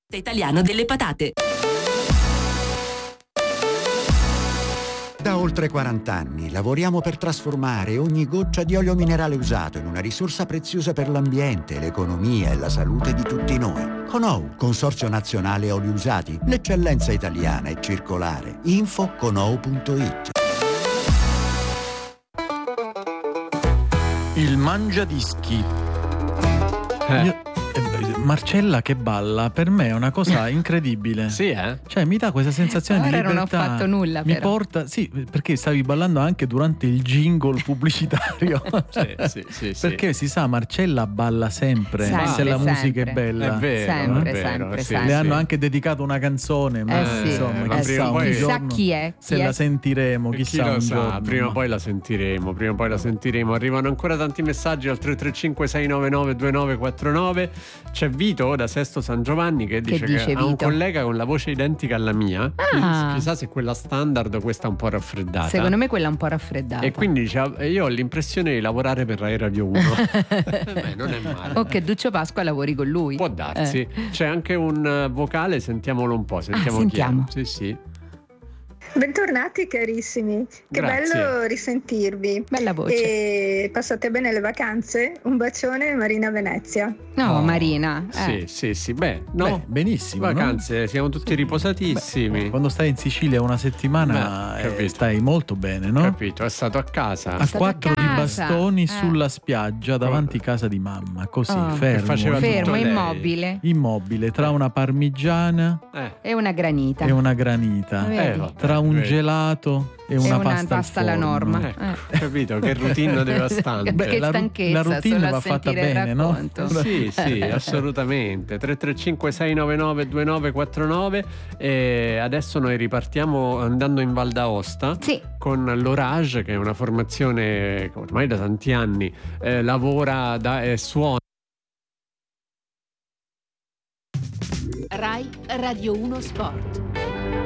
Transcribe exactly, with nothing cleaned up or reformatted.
Italiano delle patate. Da oltre quaranta anni lavoriamo per trasformare ogni goccia di olio minerale usato in una risorsa preziosa per l'ambiente, l'economia e la salute di tutti noi. Conou, Consorzio Nazionale Oli Usati, l'eccellenza italiana è circolare. Info conou punto it. Il mangiadischi. Eh. Io- Marcella che balla per me è una cosa incredibile. Sì, eh? Cioè mi dà questa sensazione Ora di libertà. non ho fatto nulla, Mi però. porta, sì, perché stavi ballando anche durante il jingle pubblicitario. Sì, sì, sì, sì. Perché si sa, Marcella balla sempre, Sempre, se la sempre. musica è bella. È vero, Sempre, è vero, sempre, sì, sempre. Le sì. hanno anche dedicato una canzone, ma Eh sì, insomma, ma eh chissà, prima o un poi- Chissà giorno chi è, se chi la è. sentiremo, E chissà chi lo un sa, giorno. prima o ma- poi la sentiremo, prima o poi la sentiremo. Arrivano ancora tanti messaggi al tre tre cinque sei nove nove due nove quattro nove. C'è Vito da Sesto San Giovanni che dice che, dice ha un Vito? collega con la voce identica alla mia. Ah. Chissà se quella standard, questa un po' raffreddata. Secondo me quella è un po' raffreddata. E quindi dice, "Ah, io ho l'impressione di lavorare per Rai Radio uno." Beh, non è male. O che Duccio Pasqua lavori con lui. Può darsi. Eh. C'è anche un eh, vocale, sentiamolo un po'. Sentiamo Ah, chi è. sentiamo. Sì, sì. Bentornati carissimi, che Grazie. bello risentirvi. Bella voce. E passate bene le vacanze? Un bacione, Marina Venezia. No, Oh. Marina. Sì, eh. sì, sì. Beh, no. Beh, benissimo, no? Vacanze, siamo tutti riposatissimi. Quando stai in Sicilia una settimana Beh, eh, capito. stai molto bene, no? Capito, è stato a casa. A stato a quattro di casa. bastoni Eh. sulla spiaggia davanti casa di mamma, così, Oh. fermo, Che faceva Fermo, tutto lei. immobile. immobile, tra una parmigiana Eh, E una granita. e una granita, Vedi? eh, vabbè, tra un vedi. gelato e E una, una pasta, pasta al alla forno. norma. Ecco, capito, che routine devastante. Beh, che la ru- stanchezza, la routine solo a va fatta sentire il bene, no? racconto. Sì, sì, assolutamente. tre tre cinque sei nove nove due nove quattro nove. E adesso noi ripartiamo andando in Val d'Aosta Sì. con l'Orage, che è una formazione che ormai da tanti anni eh, lavora da, e suona. Rai Radio uno Sport.